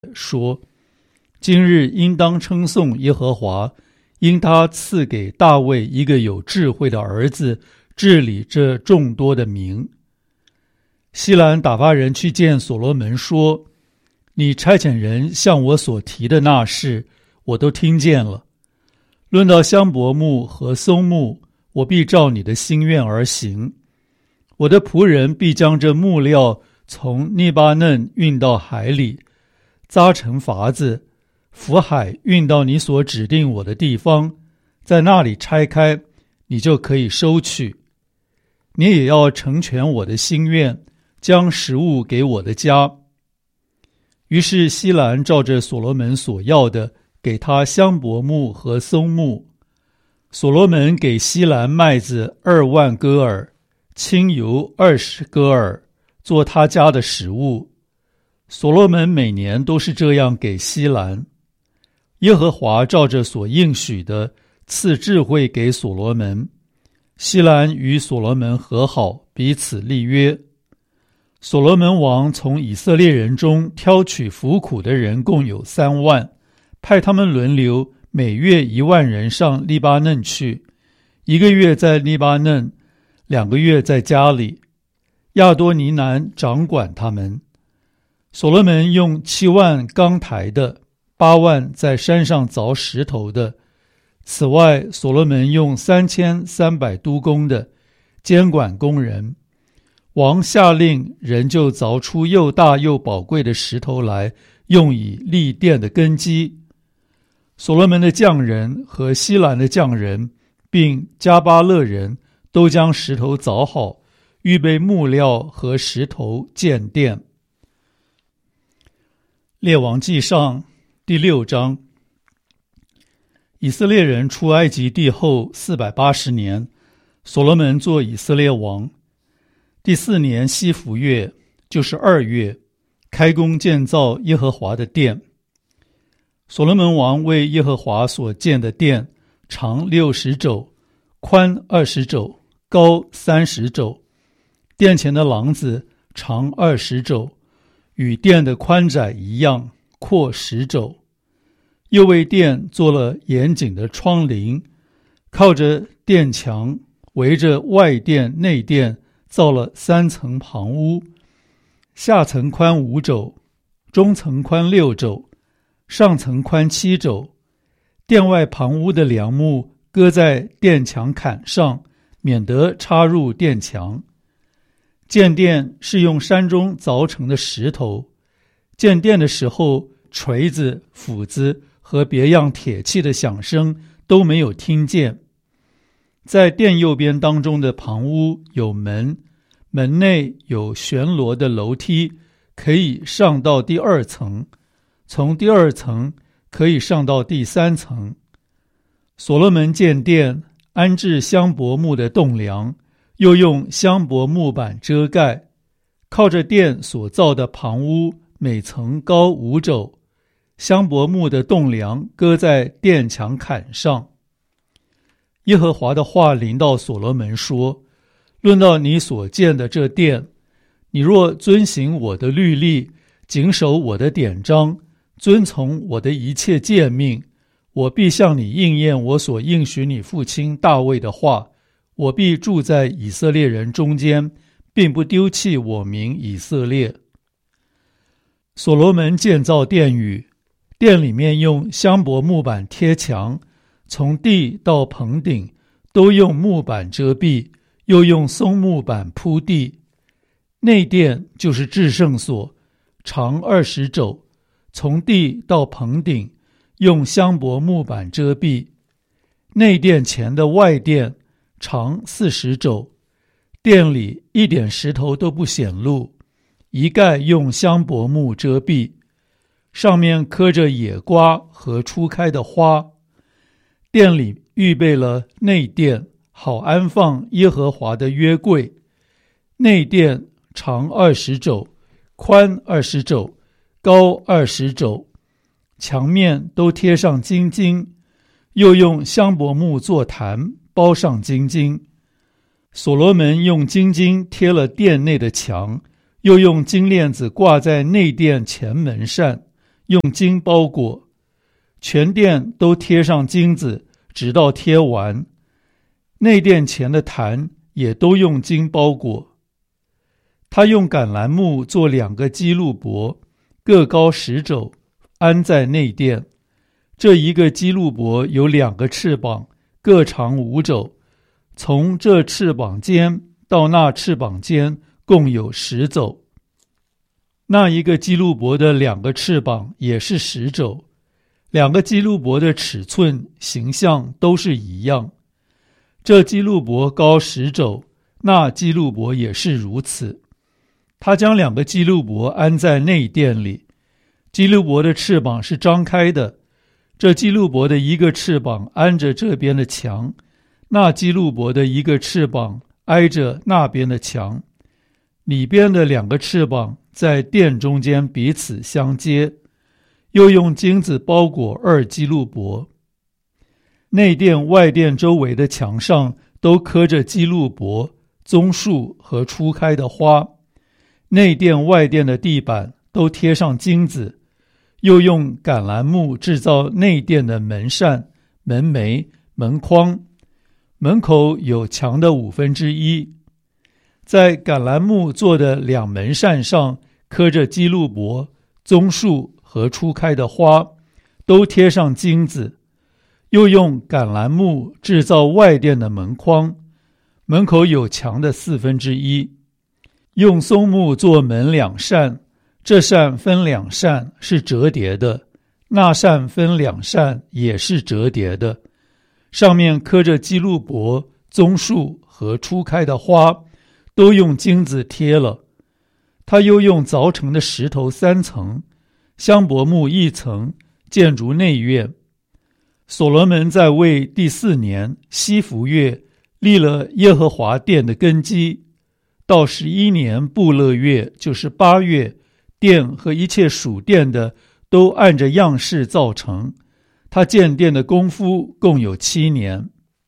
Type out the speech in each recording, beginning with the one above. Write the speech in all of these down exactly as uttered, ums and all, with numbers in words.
说：今日应当称颂耶和华，因他赐给大卫一个有智慧的儿子，治理这众多的民。西兰打发人去见所罗门说：你差遣人向我所提的那事，我都听见了。论到香柏木和松木，我必照你的心愿而行。我的仆人必将这木料从利巴嫩运到海里，扎成筏子，浮海运到你所指定我的地方，在那里拆开，你就可以收取。你也要成全我的心愿，将食物给我的家。于是西兰照着所罗门所要的，给他香柏木和松木。所罗门给西兰麦子二万戈尔，清油二十戈尔，做他家的食物。所罗门每年都是这样给西兰。耶和华照着所应许的，赐智慧给所罗门。西兰与所罗门和好，彼此立约。所罗门王从以色列人中挑取服苦的人共有三万，派他们轮流，每月一万人上利巴嫩去，一个月在利巴嫩，两个月在家里。亚多尼南掌管他们。所罗门用七万钢台的，八万在山上凿石头的。此外，所罗门用三千三百督工的，监管工人。王下令，人就凿出又大又宝贵的石头来，用以立殿的根基。所罗门的匠人和西兰的匠人，并加巴勒人，都将石头凿好，预备木料和石头建殿。列王纪上第六章。以色列人出埃及地后四百八十年，所罗门做以色列王。第四年西弗月，就是二月，开工建造耶和华的殿。所罗门王为耶和华所建的殿，长六十肘，宽二十肘，高三十肘。殿前的廊子长二十肘，与殿的宽窄一样，阔十肘。又为殿做了严谨的窗棂，靠着殿墙，围着外殿内殿造了三层旁屋，下层宽五肘，中层宽六肘，上层宽七肘。殿外旁屋的梁木搁在殿墙坎上，免得插入殿墙。建殿是用山中凿成的石头。建殿的时候，锤子、斧子和别样铁器的响声都没有听见。在殿右边当中的旁屋有门，门内有旋螺的楼梯，可以上到第二层，从第二层可以上到第三层。所罗门建殿，安置香柏木的栋梁，又用香柏木板遮盖。靠着殿所造的旁屋，每层高五肘，香柏木的栋梁搁在殿墙坎上。耶和华的话临到所罗门说：论到你所建的这殿，你若遵行我的律例，谨守我的典章，遵从我的一切诫命，我必向你应验我所应许你父亲大卫的话。我必住在以色列人中间，并不丢弃我民以色列。所罗门建造殿宇，殿里面用香柏木板贴墙，从地到棚顶都用木板遮蔽，又用松木板铺地。内殿就是至圣所，长二十肘，从地到棚顶用香柏木板遮蔽。内殿前的外殿长四十肘，殿里一点石头都不显露，一概用香柏木遮蔽，上面刻着野瓜和初开的花。殿里预备了内殿，好安放耶和华的约柜。内殿长二十肘，宽二十肘，高二十肘，墙面都贴上金金，又用香柏木做坛，包上金金。所罗门用金金贴了殿内的墙，又用金链子挂在内殿前门扇， 用金包裹，全殿都贴上金子，直到贴完。内殿前的坛也都用金包裹。他用橄榄木做两个基路伯，各高十肘，安在内殿。这一个基路伯有两个翅膀，各长五肘，从这翅膀尖到那翅膀尖共有十肘。那一个基路伯的两个翅膀也是十肘，两个基路伯的尺寸形象都是一样。这基路伯高十肘，那基路伯也是如此。他将两个基路伯安在内殿里，基路伯的翅膀是张开的，这基路伯的一个翅膀安着这边的墙，那基路伯的一个翅膀挨着那边的墙，里边的两个翅膀在殿中间彼此相接，又用金子包裹二基路伯。内殿外殿周围的墙上都刻着基路伯、棕树和初开的花，内殿外殿的地板都贴上金子，又用橄榄木制造内殿的门扇、门楣、门框，门口有墙的五分之一。在橄榄木做的两门扇上刻着基路伯、棕树和初开的花，都贴上金子，又用橄榄木制造外殿的门框，门口有墙的四分之一。用松木做门两扇，这扇分两扇是折叠的，那扇分两扇也是折叠的，上面刻着基路伯、棕树和初开的花，都用金子贴了。他又用凿成的石头三层，香柏木一层，建筑内院。所罗门在位第四年西弗月立了耶和华殿的根基，到十一年布勒月，就是八月，殿和一切属殿的都按着样式造成。他建殿的功夫共有七年。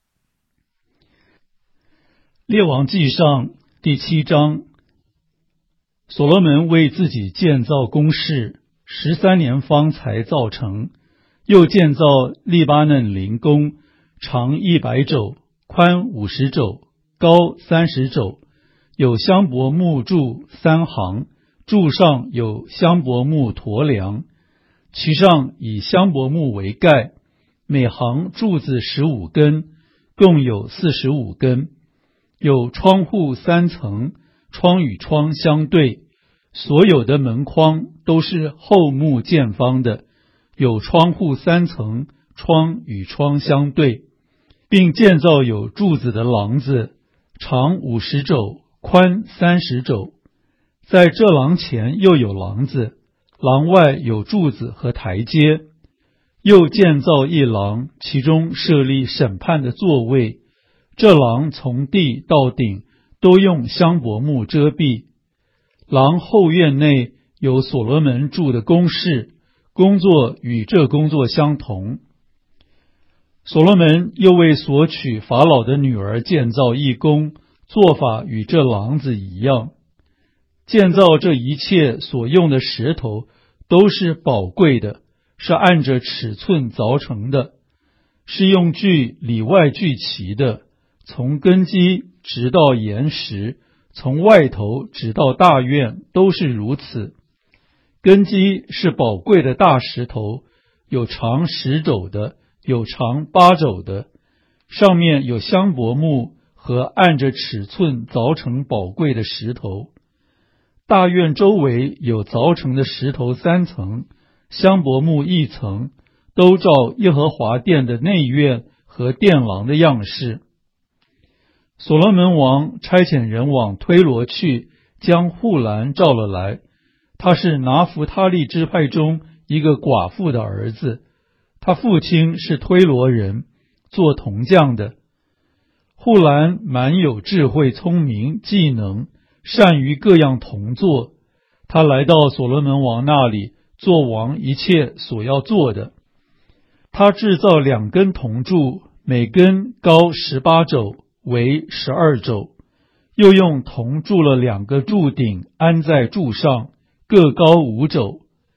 列王纪上第七章，所罗门为自己建造宫室，十三年方才造成。又建造利巴嫩林宫，长一百肘，宽五十肘，高三十肘，有香柏木柱三行，柱上有香柏木驼梁，其上以香柏木为盖，每行柱子十五根，共有四十五根。有窗户三层，窗与窗相对，所有的门框都是厚木见方的。有窗户三层，窗与窗相对，并建造有柱子的廊子，长五十肘，宽三十肘。在这廊前又有廊子，廊外有柱子和台阶。又建造一廊，其中设立审判的座位。这廊从地到顶都用香柏木遮蔽。廊后院内有所罗门住的宫室，工作与这工作相同。所罗门又为所娶法老的女儿建造一宫，做法与这廊子一样。建造这一切所用的石头都是宝贵的，是按着尺寸凿成的，是用锯里外锯齐的，从根基直到岩石，从外头直到大院都是如此。根基是宝贵的大石头，有长十肘的，有长八肘的，上面有香柏木和按着尺寸凿成宝贵的石头。大院周围有凿成的石头三层，香柏木一层，都照耶和华殿的内院和殿廊的样式。所罗门王差遣人往推罗去，将户兰召了来。他是拿弗他利支派中一个寡妇的儿子，他父亲是推罗人，做铜匠的。户兰满有智慧、聪明、技能，善于各样铜作。他来到所罗门王那里，做王一切所要做的。他制造两根铜柱，每根高十八肘，为十二肘，又用铜铸了两个柱顶，安在柱上，各高五肘。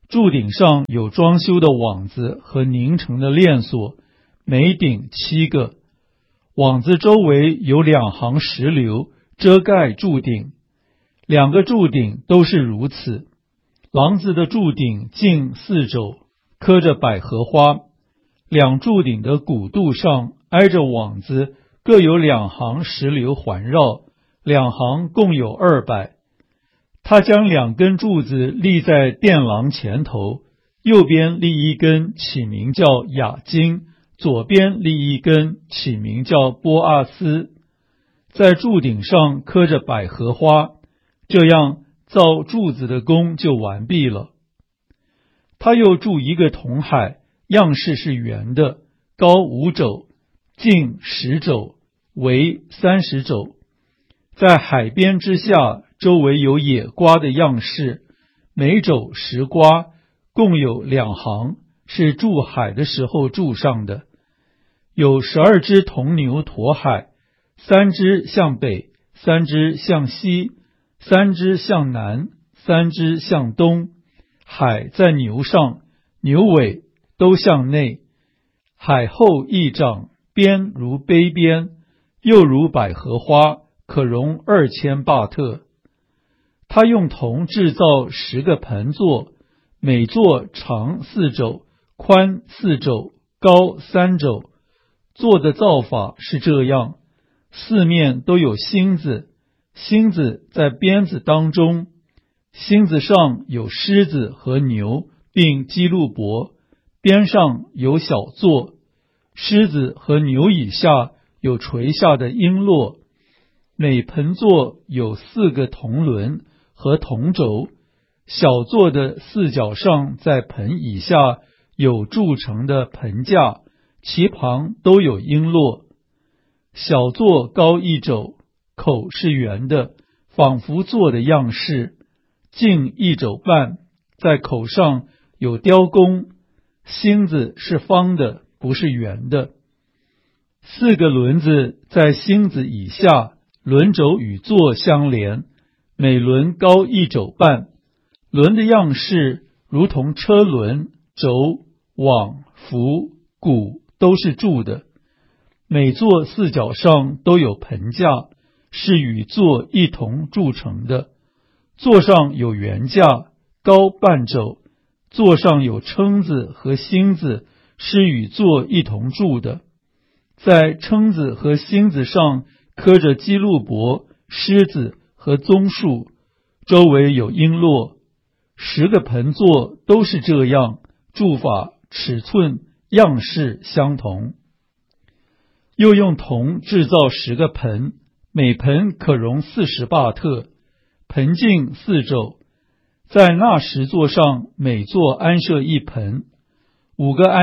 柱顶上有装修的网子和拧成的链锁，每顶七个。网子周围有两行石榴遮盖柱顶，两个柱顶都是如此。廊子的柱顶径四肘，刻着百合花，两柱顶的骨肚上挨着网子，各有两行石榴环绕，两行共有二百。他将两根柱子立在殿廊前头，右边立一根，起名叫雅金，左边立一根，起名叫波阿斯，在柱顶上刻着百合花，这样造柱子的工就完毕了。他又铸一个铜海，样式是圆的，高五肘，径十肘，围三十肘。在海边之下，周围有野瓜的样式，每肘十瓜，共有两行，是筑海的时候筑上的。有十二只铜牛驮海，三只向北，三只向西，三只向南，三只向东。海在牛上，牛尾都向内。海后一掌，边如杯边，又如百合花，可容二千巴特。他用铜制造十个盆座，每座长四肘，宽四肘，高三肘。座的造法是这样：四面都有星子，星子在鞭子当中，星子上有狮子和牛，并基路伯，边上有小座，狮子和牛以下有垂下的璎珞。每盆座有四个铜轮和铜轴，小座的四角上在盆以下有铸成的盆架，其旁都有璎珞。小座高一肘，口是圆的，仿佛座的样式，径一肘半，在口上有雕工，星子是方的，不是圆的。四个轮子在星子以下，轮轴与座相连，每轮高一肘半。轮的样式如同车轮，轴、网、扶、鼓都是铸的。每座四角上都有盆架，是与座一同铸成的。座上有圆架，高半肘，座上有蛏子和星子，是与座一同铸的。在蛏子和星子上刻着基路伯、狮子和棕树，周围有璎珞。十个盆座都是这样，铸法、尺寸、样式相同。又用铜制造十个盆，每盆可容四十巴特，盆径四肘。在那十座上，每座安设一盆，五个安